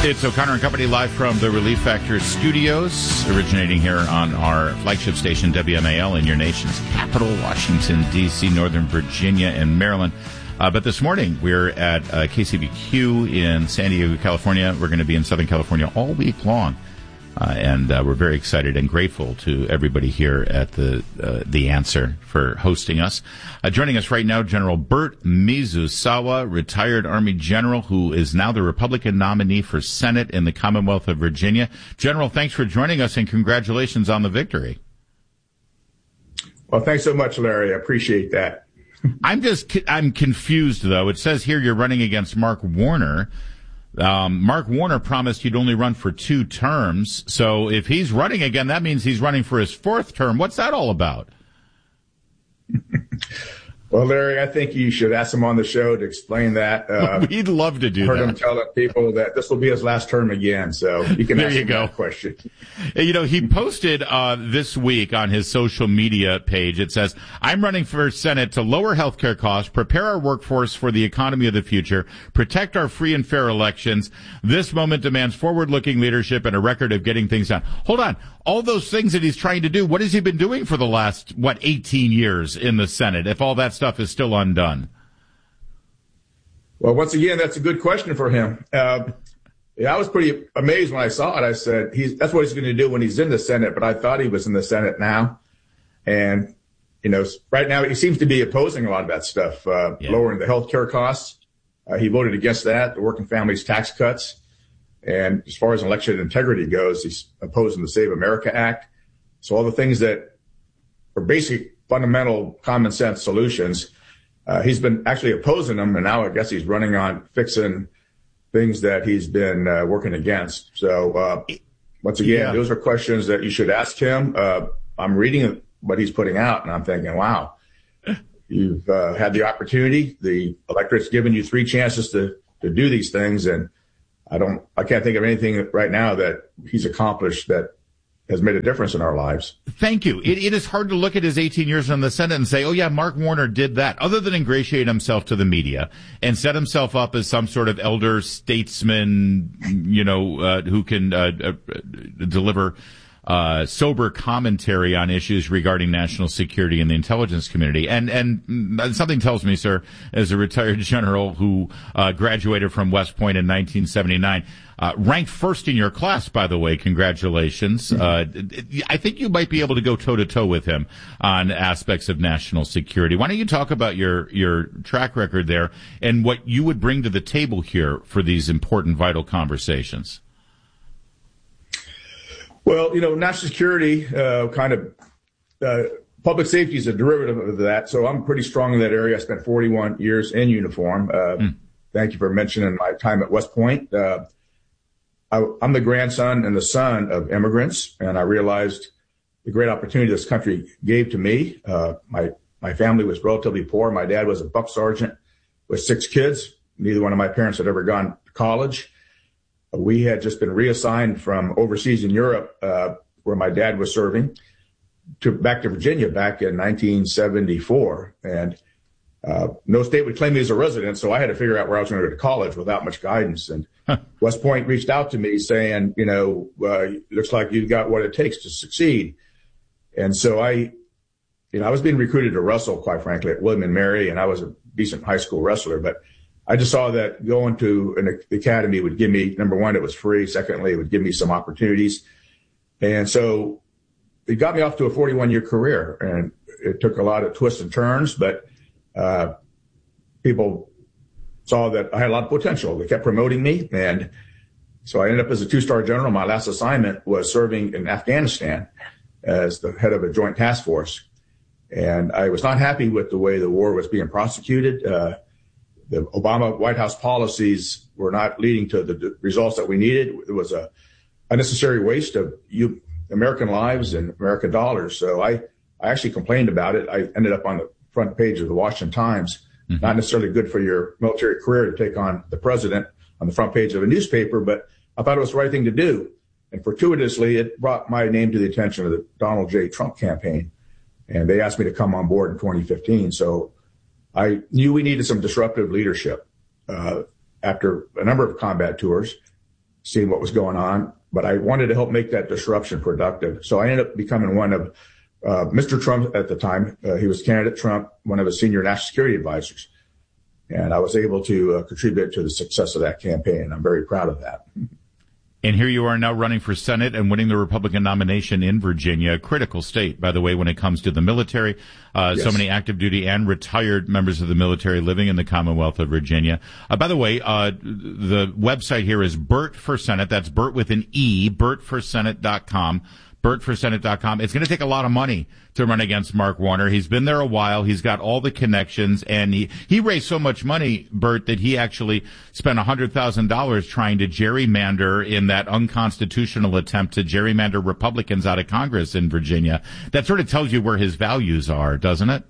It's O'Connor and Company live from the Relief Factor studios, originating here on our flagship station, WMAL, in your nation's capital, Washington, D.C., Northern Virginia, and Maryland. But this morning, we're at KCBQ in San Diego, California. We're going to be in Southern California all week long. And we're very excited and grateful to everybody here at the Answer for hosting us. Joining us right now, General Burt Mizusawa, retired Army general who is now the Republican nominee for Senate in the Commonwealth of Virginia. General, thanks for joining us and congratulations on the victory. Well, thanks so much, Larry. I appreciate that. I'm confused, though. It says here you're running against Mark Warner. Mark Warner promised he'd only run for 2 terms. So if he's running again, that means he's running for his 4th term. What's that all about? Well, Larry, I think you should ask him on the show to explain that. We'd love to do that. Heard him telling people that this will be his last term again, so you can ask him that question. You know, he posted this week on his social media page, it says, I'm running for Senate to lower healthcare costs, prepare our workforce for the economy of the future, protect our free and fair elections. This moment demands forward-looking leadership and a record of getting things done. Hold on. All those things that he's trying to do, what has he been doing for the last, 18 years in the Senate, if all that stuff is still undone? Well, once again, that's a good question for him. I was pretty amazed when I saw it. I said, that's what he's going to do when he's in the Senate, but I thought he was in the Senate now. And, right now he seems to be opposing a lot of that stuff, lowering the health care costs. He voted against that, the working families tax cuts. And as far as election integrity goes, he's opposing the Save America Act. So all the things that are basic, fundamental, common sense solutions, he's been actually opposing them. And now I guess he's running on fixing things that he's been working against. So once again, those are questions that you should ask him. I'm reading what he's putting out, and I'm thinking, wow, you've had the opportunity. The electorate's given you 3 chances to do these things, and I can't think of anything right now that he's accomplished that has made a difference in our lives. Thank you. It is hard to look at his 18 years in the Senate and say, oh yeah, Mark Warner did that, other than ingratiate himself to the media and set himself up as some sort of elder statesman, who can deliver sober commentary on issues regarding national security and the intelligence community. And something tells me, sir, as a retired general who graduated from West Point in 1979, ranked first in your class, by the way, congratulations. I think you might be able to go toe-to-toe with him on aspects of national security. Why don't you talk about your track record there and what you would bring to the table here for these important, vital conversations? Well, national security, public safety is a derivative of that. So I'm pretty strong in that area. I spent 41 years in uniform. Thank you for mentioning my time at West Point. I'm the grandson and the son of immigrants, and I realized the great opportunity this country gave to me. My family was relatively poor. My dad was a buck sergeant with 6 kids. Neither one of my parents had ever gone to college. We had just been reassigned from overseas in Europe, where my dad was serving, back to Virginia back in 1974. And no state would claim me as a resident, so I had to figure out where I was going to go to college without much guidance. And West Point reached out to me saying, looks like you've got what it takes to succeed. And so I was being recruited to wrestle, quite frankly, at William & Mary, and I was a decent high school wrestler, but I just saw that going to an academy would give me, number one, it was free. Secondly, it would give me some opportunities. And so it got me off to a 41-year career, and it took a lot of twists and turns, but people saw that I had a lot of potential. They kept promoting me. And so I ended up as a 2-star general. My last assignment was serving in Afghanistan as the head of a joint task force. And I was not happy with the way the war was being prosecuted. The Obama White House policies were not leading to the results that we needed. It was a unnecessary waste of American lives and American dollars. So I actually complained about it. I ended up on the front page of the Washington Times. Not necessarily good for your military career to take on the president on the front page of a newspaper, but I thought it was the right thing to do. And fortuitously, it brought my name to the attention of the Donald J. Trump campaign. And they asked me to come on board in 2015. So I knew we needed some disruptive leadership. After a number of combat tours, seeing what was going on, but I wanted to help make that disruption productive. So I ended up becoming one of Mr. Trump at the time. He was candidate Trump, one of his senior national security advisors. And I was able to contribute to the success of that campaign. I'm very proud of that. And here you are now running for Senate and winning the Republican nomination in Virginia, a critical state, by the way, when it comes to the military. Yes. So many active duty and retired members of the military living in the Commonwealth of Virginia. By the way, the website here is Bert for Senate. That's Bert with an E, BertForSenate.com. BertForSenate.com. It's going to take a lot of money to run against Mark Warner. He's been there a while. He's got all the connections, and he raised so much money, Bert, that he actually spent $100,000 trying to gerrymander in that unconstitutional attempt to gerrymander Republicans out of Congress in Virginia. That sort of tells you where his values are, doesn't it?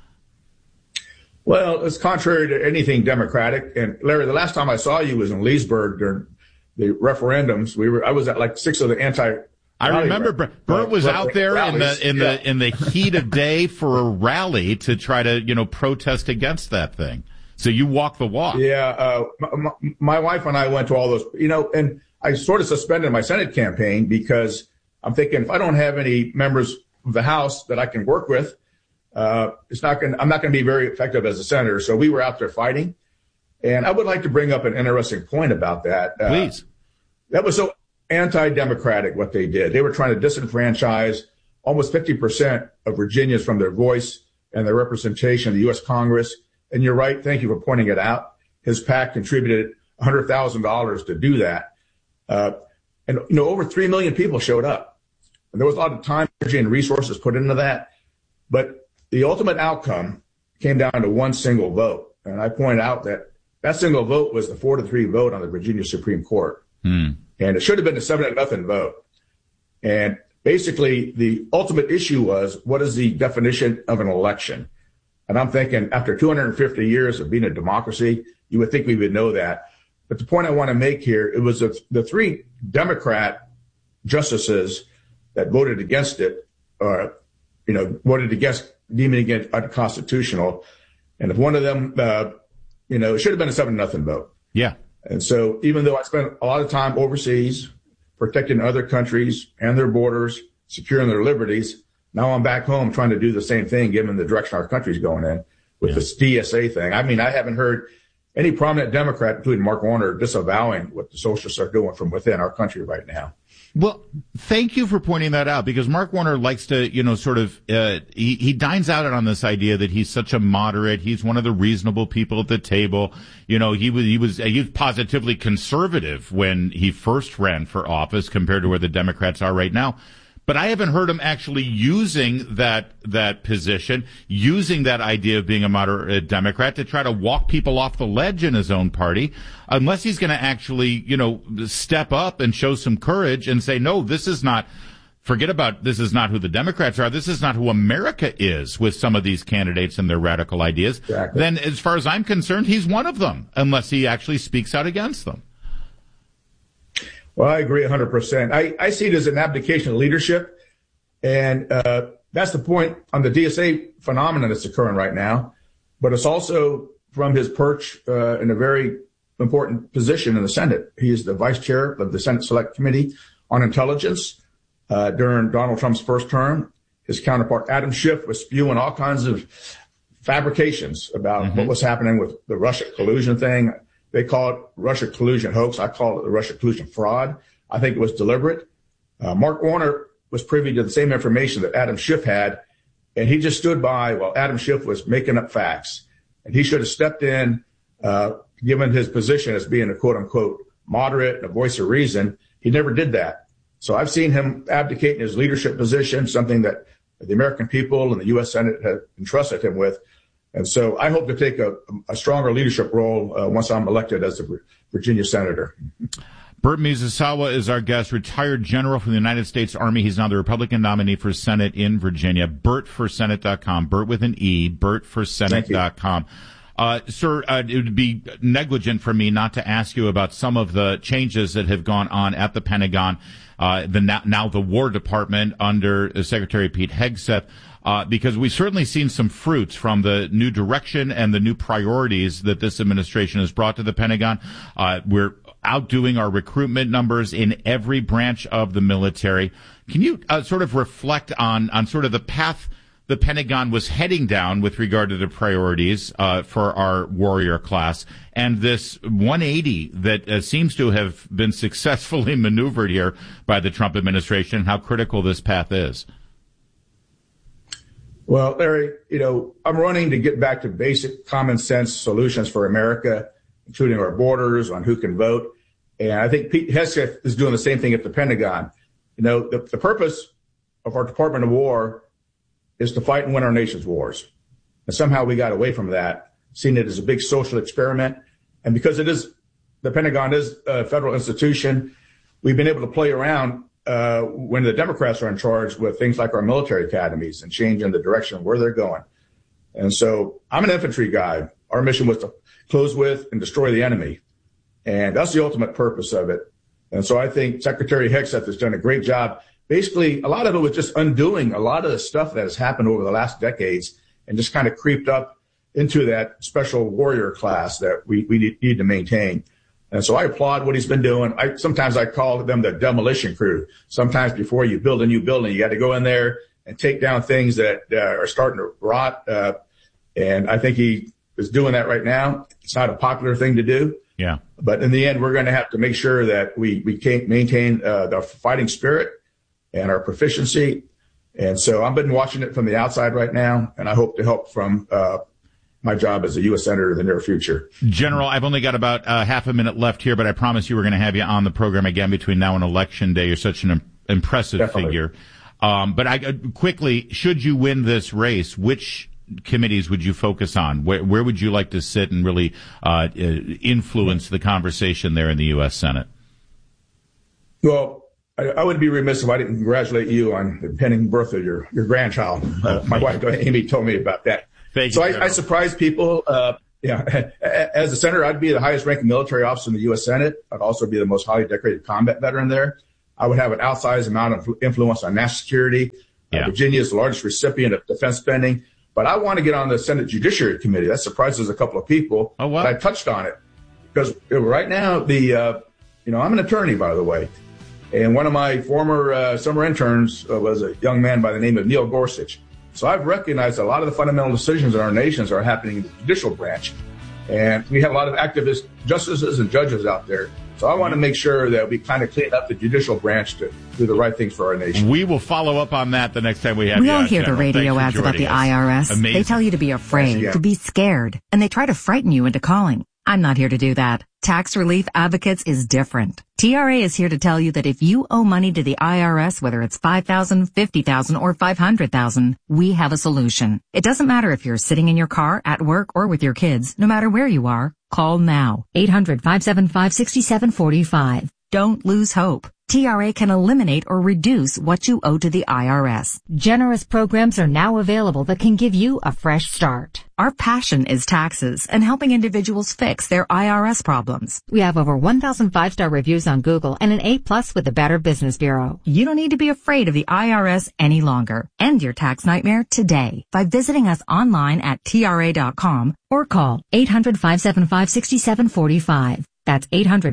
Well, it's contrary to anything Democratic. And Larry, the last time I saw you was in Leesburg during the referendums. I was at like 6 of the I remember Bert was out there in the heat of day for a rally to try to, protest against that thing. So you walk the walk. Yeah. My wife and I went to all those, and I sort of suspended my Senate campaign because I'm thinking if I don't have any members of the House that I can work with, I'm not going to be very effective as a senator. So we were out there fighting. And I would like to bring up an interesting point about that. Please. That was so anti-democratic what they did. They were trying to disenfranchise almost 50% of Virginians from their voice and their representation in the U.S. Congress. And you're right. Thank you for pointing it out. His PAC contributed $100,000 to do that. And over 3 million people showed up. And there was a lot of time, energy, and resources put into that. But the ultimate outcome came down to one single vote. And I pointed out that single vote was the 4-3 vote on the Virginia Supreme Court. And it should have been a 7-0 vote. And basically, the ultimate issue was, what is the definition of an election? And I'm thinking, after 250 years of being a democracy, you would think we would know that. But the point I want to make here, it was the 3 Democrat justices that voted against it, voted against deeming it unconstitutional. And if one of them, it should have been a 7-0 vote. Yeah. And so even though I spent a lot of time overseas protecting other countries and their borders, securing their liberties, now I'm back home trying to do the same thing, given the direction our country's going in with this DSA thing. I mean, I haven't heard any prominent Democrat, including Mark Warner, disavowing what the socialists are doing from within our country right now. Well, thank you for pointing that out, because Mark Warner likes to, he dines out on this idea that he's such a moderate. He's one of the reasonable people at the table. He was positively conservative when he first ran for office compared to where the Democrats are right now. But I haven't heard him actually using that position, using that idea of being a moderate Democrat to try to walk people off the ledge in his own party, unless he's going to actually, step up and show some courage and say, no, this is not who the Democrats are. This is not who America is with some of these candidates and their radical ideas. Exactly. Then as far as I'm concerned, he's one of them, unless he actually speaks out against them. Well, I agree 100%. I see it as an abdication of leadership. And that's the point on the DSA phenomenon that's occurring right now. But it's also from his perch in a very important position in the Senate. He is the vice chair of the Senate Select Committee on Intelligence during Donald Trump's first term. His counterpart, Adam Schiff, was spewing all kinds of fabrications about what was happening with the Russia collusion thing. They call it Russia collusion hoax. I call it the Russia collusion fraud. I think it was deliberate. Mark Warner was privy to the same information that Adam Schiff had, and he just stood by while Adam Schiff was making up facts. And he should have stepped in, given his position as being a quote-unquote moderate and a voice of reason. He never did that. So I've seen him abdicate in his leadership position, something that the American people and the U.S. Senate have entrusted him with. And so I hope to take a stronger leadership role once I'm elected as a Virginia senator. Bert Miyazawa is our guest, retired general from the United States Army. He's now the Republican nominee for Senate in Virginia. BertForSenate.com. Bert with an E. BertForSenate.com. Sir, it would be negligent for me not to ask you about some of the changes that have gone on at the Pentagon, now the War Department under Secretary Pete Hegseth. Because we've certainly seen some fruits from the new direction and the new priorities that this administration has brought to the Pentagon. We're outdoing our recruitment numbers in every branch of the military. Can you sort of reflect on sort of the path the Pentagon was heading down with regard to the priorities for our warrior class, and this 180 that seems to have been successfully maneuvered here by the Trump administration, how critical this path is? Well, Larry, I'm running to get back to basic common sense solutions for America, including our borders, on who can vote. And I think Pete Hegseth is doing the same thing at the Pentagon. The purpose of our Department of War is to fight and win our nation's wars. And somehow we got away from that, seeing it as a big social experiment. And because the Pentagon is a federal institution, we've been able to play around when the Democrats are in charge with things like our military academies and changing the direction of where they're going. And so I'm an infantry guy. Our mission was to close with and destroy the enemy. And that's the ultimate purpose of it. And so I think Secretary Hegseth has done a great job. Basically, a lot of it was just undoing a lot of the stuff that has happened over the last decades and just kind of creeped up into that special warrior class that we need to maintain. And so I applaud what he's been doing. Sometimes I call them the demolition crew. Sometimes before you build a new building, you got to go in there and take down things that are starting to rot. And I think he is doing that right now. It's not a popular thing to do. Yeah. But in the end, we're going to have to make sure that we can maintain the fighting spirit and our proficiency. And so I've been watching it from the outside right now, and I hope to help from my job as a U.S. Senator in the near future. General, I've only got about half a minute left here, but I promise you we're going to have you on the program again between now and Election Day. You're such an impressive figure. But quickly, should you win this race, which committees would you focus on? Where would you like to sit and really influence the conversation there in the U.S. Senate? Well, I would be remiss if I didn't congratulate you on the pending birth of your grandchild. My wife, Amy, told me about that. Thank you. So I surprise people. As a senator, I'd be the highest ranking military officer in the U.S. Senate. I'd also be the most highly decorated combat veteran there. I would have an outsized amount of influence on national security. Virginia is the largest recipient of defense spending. But I want to get on the Senate Judiciary Committee. That surprises a couple of people. Oh, wow. But I touched on it because right now, I'm an attorney, by the way. And one of my former summer interns was a young man by the name of Neil Gorsuch. So I've recognized a lot of the fundamental decisions in our nations are happening in the judicial branch. And we have a lot of activist justices and judges out there. So I want to make sure that we kind of clean up the judicial branch to do the right things for our nation. We will follow up on that the next time we have you. We all hear the radio ads about the IRS. Amazing. They tell you to be afraid, to be scared, and they try to frighten you into calling. I'm not here to do that. Tax Relief Advocates is different. TRA is here to tell you that if you owe money to the IRS, whether it's $5,000, $50,000, or $500,000, we have a solution. It doesn't matter if you're sitting in your car, at work, or with your kids. No matter where you are, call now. 800-575-6745. Don't lose hope. TRA can eliminate or reduce what you owe to the IRS. Generous programs are now available that can give you a fresh start. Our passion is taxes and helping individuals fix their IRS problems. We have over 1,000 5-star reviews on Google and an A+ with the Better Business Bureau. You don't need to be afraid of the IRS any longer. End your tax nightmare today by visiting us online at TRA.com or call 800-575-6745. That's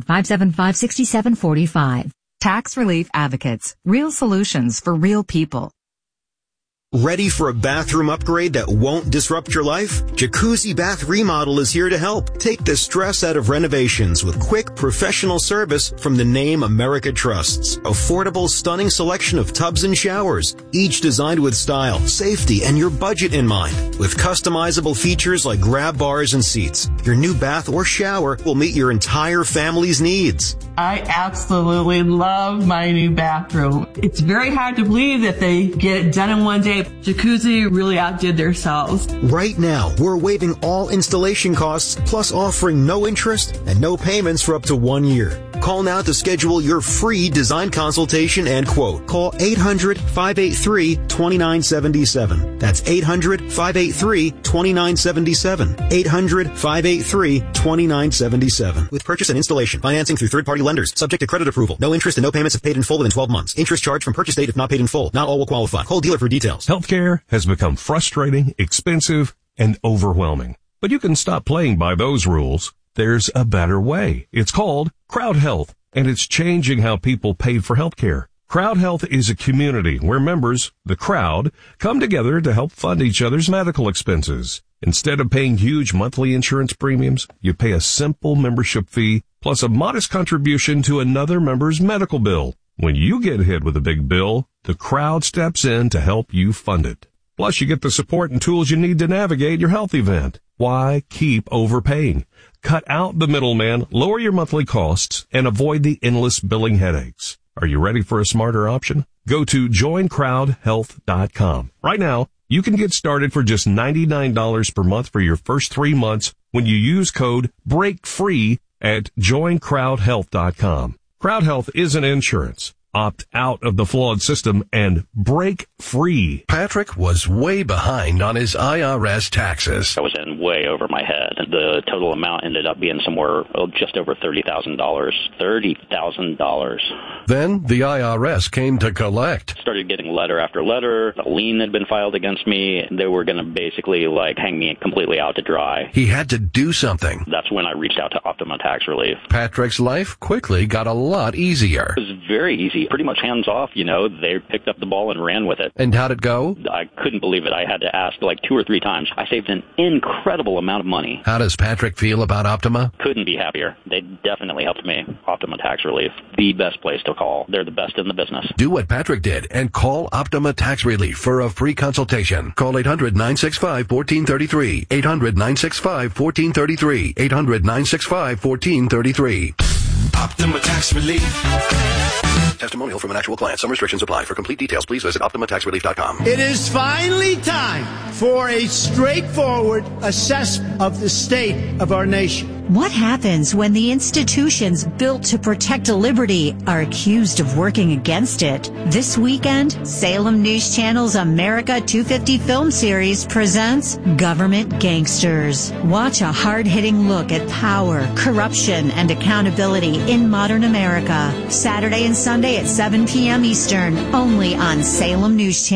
800-575-6745. Tax Relief Advocates. Real solutions for real people. Ready for a bathroom upgrade that won't disrupt your life? Jacuzzi Bath Remodel is here to help. Take the stress out of renovations with quick, professional service from the name America trusts. Affordable, stunning selection of tubs and showers, each designed with style, safety, and your budget in mind. With customizable features like grab bars and seats, your new bath or shower will meet your entire family's needs. I absolutely love my new bathroom. It's very hard to believe that they get it done in one day. Jacuzzi really outdid themselves. Right now, we're waiving all installation costs, plus offering no interest and no payments for up to 1 year. Call now to schedule your free design consultation and quote. Call 800-583-2977. That's 800-583-2977. 800-583-2977. With purchase and installation, financing through third-party lenders, subject to credit approval. No interest and no payments if paid in full within 12 months. Interest charged from purchase date if not paid in full. Not all will qualify. Call dealer for details. Healthcare has become frustrating, expensive, and overwhelming. But you can stop playing by those rules. there's a better way. It's called Crowd Health, and it's changing how people pay for healthcare. Crowd Health is a community where members, the crowd, come together to help fund each other's medical expenses. Instead of paying huge monthly insurance premiums, you pay a simple membership fee plus a modest contribution to another member's medical bill. When you get hit with a big bill, the crowd steps in to help you fund it. Plus, you get the support and tools you need to navigate your health event. Why keep overpaying? Cut out the middleman, lower your monthly costs, and avoid the endless billing headaches. Are you ready for a smarter option? Go to joincrowdhealth.com. Right now, you can get started for just $99 per month for your first 3 months when you use code BREAKFREE at joincrowdhealth.com. Crowd Health isn't insurance. Opt out of the flawed system and break free. Patrick was way behind on his IRS taxes. I was in way over my head. The total amount ended up being somewhere just over $30,000. $30,000. Then the IRS came to collect. Started getting letter after letter. A lien had been filed against me. They were going to basically hang me completely out to dry. He had to do something. That's when I reached out to Optima Tax Relief. Patrick's life quickly got a lot easier. It was very easy. Pretty much hands off, They picked up the ball and ran with it. And how'd it go? I couldn't believe it. I had to ask 2 or 3 times. I saved an incredible amount of money. How does Patrick feel about Optima? Couldn't be happier. They definitely helped me. Optima Tax Relief, the best place to call. They're the best in the business. Do what Patrick did and call Optima Tax Relief for a free consultation. Call 800-965-1433. 800-965-1433. 800-965-1433. Optima Tax Relief. Testimonial from an actual client. Some restrictions apply. For complete details, please visit OptimaTaxRelief.com. It is finally time for a straightforward assessment of the state of our nation. What happens when the institutions built to protect liberty are accused of working against it? This weekend, Salem News Channel's America 250 film series presents Government Gangsters. Watch a hard-hitting look at power, corruption, and accountability in modern America. Saturday and Sunday at 7 p.m. Eastern, only on Salem News Channel.